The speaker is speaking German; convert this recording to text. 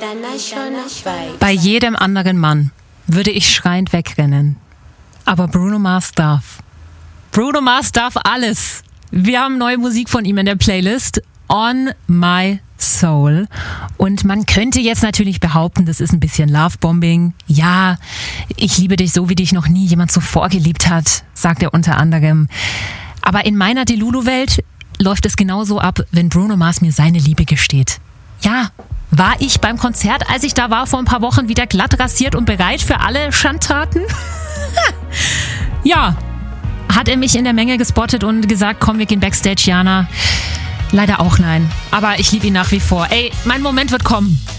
Bei jedem anderen Mann würde ich schreiend wegrennen. Aber Bruno Mars darf. Bruno Mars darf alles. Wir haben neue Musik von ihm in der Playlist. On My Soul. Und man könnte jetzt natürlich behaupten, das ist ein bisschen Lovebombing. Ja, ich liebe dich so, wie dich noch nie jemand zuvor geliebt hat, sagt er unter anderem. Aber in meiner Delulu-Welt läuft es genauso ab, wenn Bruno Mars mir seine Liebe gesteht. Ja, war ich beim Konzert, als ich da war vor ein paar Wochen, wieder glatt rasiert und bereit für alle Schandtaten? Ja, hat er mich in der Menge gespottet und gesagt, komm, wir gehen Backstage, Jana? Leider auch nein. Aber ich liebe ihn nach wie vor. Ey, mein Moment wird kommen.